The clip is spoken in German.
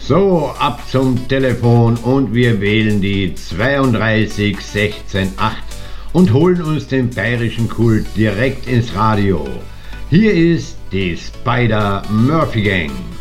So, ab zum Telefon und wir wählen die 32 16 8 und holen uns den bayerischen Kult direkt ins Radio. Hier ist die Spider Murphy Gang.